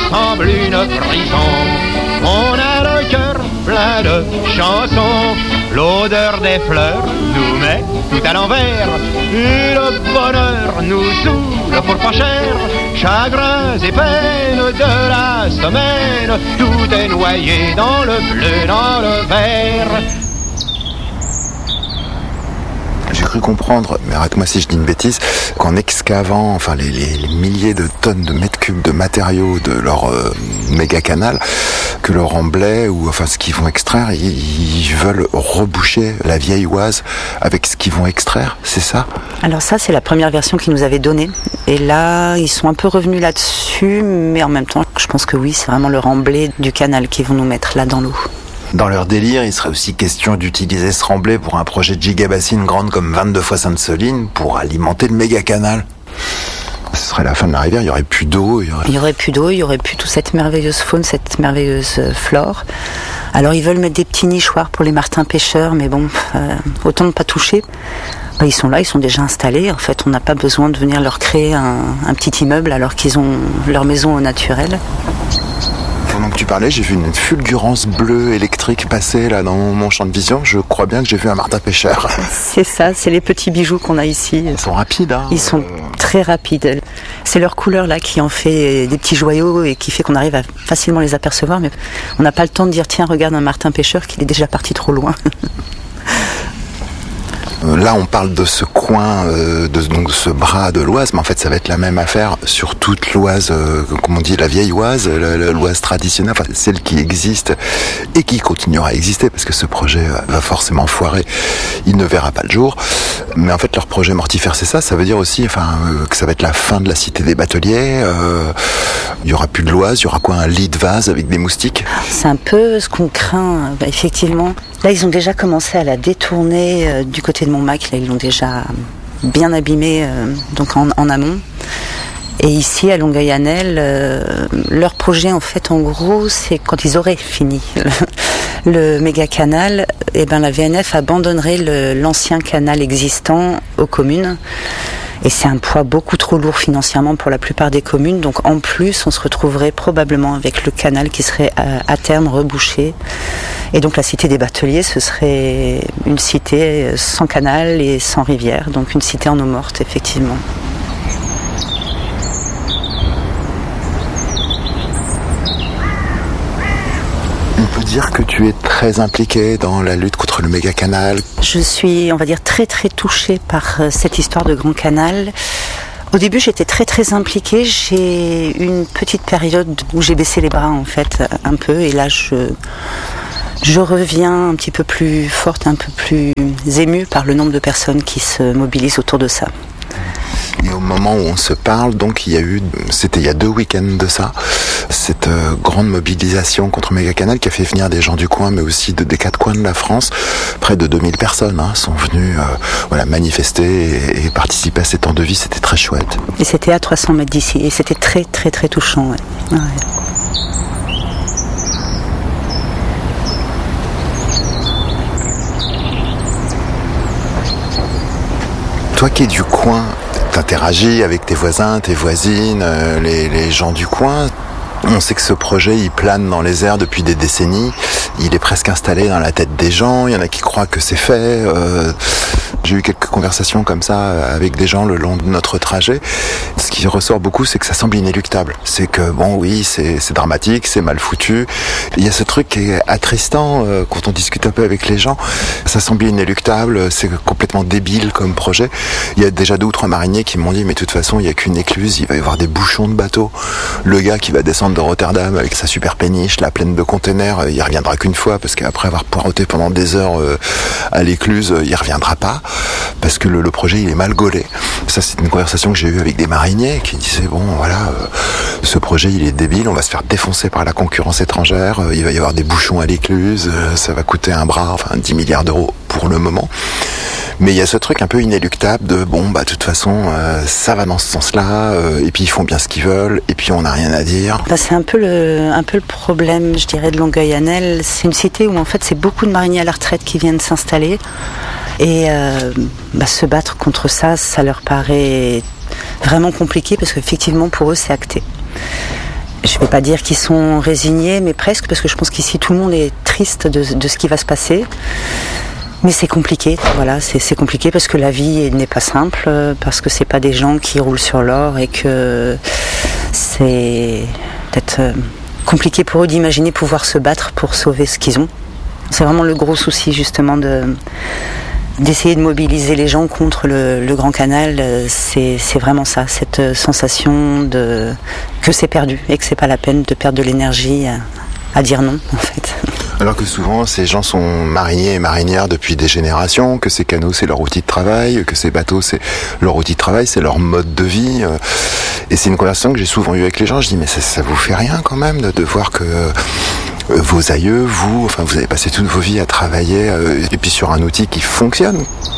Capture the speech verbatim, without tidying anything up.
semble une prison. On a le cœur plein de chansons, l'odeur des fleurs nous met tout à l'envers, et le bonheur nous saoule pour pas cher. Chagrins et peines de la semaine, tout est noyé dans le bleu, dans le vert. J'ai cru comprendre, mais arrête-moi si je dis une bêtise, qu'en excavant enfin les, les, les milliers de tonnes de mètres cubes de matériaux de leur euh, méga canal, que leur emblai ou enfin ce qu'ils vont extraire, ils, ils veulent reboucher la vieille Oise avec ce qu'ils vont extraire, c'est ça ? Alors ça, c'est la première version qu'ils nous avaient donnée. Et là, ils sont un peu revenus là-dessus, mais en même temps, je pense que oui, c'est vraiment leur emblai du canal qu'ils vont nous mettre là dans l'eau. Dans leur délire, il serait aussi question d'utiliser ce remblai pour un projet de gigabassine grande comme vingt-deux fois Sainte-Soline pour alimenter le méga canal. Ce serait la fin de la rivière, il n'y aurait plus d'eau. Il y aurait... il y aurait plus d'eau, il y aurait plus toute cette merveilleuse faune, cette merveilleuse flore. Alors ils veulent mettre des petits nichoirs pour les martins pêcheurs, mais bon, euh, autant ne pas toucher. Ils sont là, ils sont déjà installés. En fait, on n'a pas besoin de venir leur créer un, un petit immeuble alors qu'ils ont leur maison au naturel. Pendant que tu parlais, j'ai vu une fulgurance bleue électrique passer là dans mon champ de vision. Je crois bien que j'ai vu un martin pêcheur. C'est ça, c'est les petits bijoux qu'on a ici. Ils sont rapides, hein. Ils sont très rapides. C'est leur couleur là qui en fait des petits joyaux et qui fait qu'on arrive à facilement les apercevoir. Mais on n'a pas le temps de dire tiens, regarde un martin pêcheur qu'il est déjà parti trop loin. Là, on parle de ce coin, euh, de donc ce bras de l'Oise, mais en fait, ça va être la même affaire sur toute l'Oise, euh, comme on dit, la vieille Oise, l'Oise traditionnelle, enfin, celle qui existe et qui continuera à exister, parce que ce projet va forcément foirer, il ne verra pas le jour. Mais en fait, leur projet mortifère, c'est ça. Ça veut dire aussi, enfin, euh, que ça va être la fin de la cité des bateliers. Euh, il y aura plus de l'Oise, il y aura quoi, un lit de vase avec des moustiques. C'est un peu ce qu'on craint, bah, effectivement. Là, ils ont déjà commencé à la détourner euh, du côté de Montmac. Là, ils l'ont déjà bien abîmée euh, donc en, en amont. Et ici, à Longueuil-Annel, euh, leur projet, en fait, en gros, c'est quand ils auraient fini le, le méga canal, et ben la V N F abandonnerait le, l'ancien canal existant aux communes. Et c'est un poids beaucoup trop lourd financièrement pour la plupart des communes. Donc en plus, on se retrouverait probablement avec le canal qui serait à, à terme rebouché. Et donc la cité des bateliers, ce serait une cité sans canal et sans rivière. Donc une cité en eau morte, effectivement. On peut dire que tu es très impliquée dans la lutte contre le méga canal. Je suis, on va dire, très très touchée par cette histoire de grand canal. Au début, j'étais très très impliquée. J'ai eu une petite période où j'ai baissé les bras, en fait, un peu. Et là, je, je reviens un petit peu plus forte, un peu plus émue par le nombre de personnes qui se mobilisent autour de ça. Et au moment où on se parle, donc il y a eu, c'était il y a deux week-ends de ça, cette euh, grande mobilisation contre Méga Canal qui a fait venir des gens du coin, mais aussi de, des quatre coins de la France. Près de deux mille personnes hein, sont venues euh, voilà, manifester et, et participer à ces temps de vie. C'était très chouette. Et c'était à trois cents mètres d'ici. Et c'était très très très touchant. Ouais. Ouais. Toi qui es du coin, t'interagis avec tes voisins, tes voisines, euh, les, les gens du coin. On sait que ce projet, il plane dans les airs depuis des décennies. Il est presque installé dans la tête des gens. Il y en a qui croient que c'est fait. Euh, j'ai eu quelques conversations comme ça avec des gens le long de notre trajet. Ce qui ressort beaucoup, c'est que ça semble inéluctable. C'est que, bon, oui, c'est, c'est dramatique, c'est mal foutu. Il y a ce truc qui est attristant euh, quand on discute un peu avec les gens. Ça semble inéluctable, c'est complètement débile comme projet. Il y a déjà deux ou trois mariniers qui m'ont dit, mais de toute façon, il n'y a qu'une écluse, il va y avoir des bouchons de bateaux. Le gars qui va descendre de Rotterdam avec sa super péniche, là, pleine de containers, il reviendra qu'une fois, parce qu'après avoir poireauté pendant des heures euh, à l'écluse, il reviendra pas, parce que le, le projet, il est mal gaulé. Ça, c'est une conversation que j'ai eue avec des mariniers qui disaient, bon, voilà, euh, ce projet, il est débile, on va se faire défoncer par la concurrence étrangère, euh, il va y avoir des bouchons à l'écluse, euh, ça va coûter un bras, enfin dix milliards d'euros pour le moment. Mais il y a ce truc un peu inéluctable de bon bah de toute façon euh, ça va dans ce sens-là euh, et puis ils font bien ce qu'ils veulent et puis on n'a rien à dire. Bah, c'est un peu le un peu le problème je dirais de Longueuil-Annel. C'est une cité où en fait c'est beaucoup de mariniers à la retraite qui viennent s'installer et euh, bah, se battre contre ça, ça leur paraît vraiment compliqué parce qu'effectivement pour eux c'est acté. je vais pas dire qu'ils sont résignés, mais presque, parce que je pense qu'ici tout le monde est triste de, de ce qui va se passer. Mais c'est compliqué, voilà, c'est, c'est compliqué parce que la vie n'est pas simple, parce que c'est pas des gens qui roulent sur l'or et que c'est peut-être compliqué pour eux d'imaginer pouvoir se battre pour sauver ce qu'ils ont. C'est vraiment le gros souci justement de, d'essayer de mobiliser les gens contre le, le Grand Canal. C'est, c'est vraiment ça, cette sensation de, que c'est perdu et que c'est pas la peine de perdre de l'énergie à, à dire non en fait. Alors que souvent, ces gens sont mariniers et marinières depuis des générations, que ces canots, c'est leur outil de travail, que ces bateaux, c'est leur outil de travail, c'est leur mode de vie. Et c'est une conversation que j'ai souvent eue avec les gens. Je dis, mais ça, ça vous fait rien quand même de, de voir que vos aïeux, vous, enfin, vous avez passé toute vos vies à travailler, et puis sur un outil qui fonctionne.